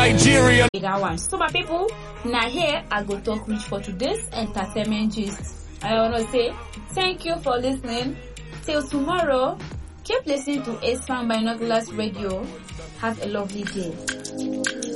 Nigeria. That one. So my people, now here I go talk reach for today's entertainment gist. I wanna say thank you for listening. Till tomorrow, keep listening to A Sound Binoculars Radio. Have a lovely day.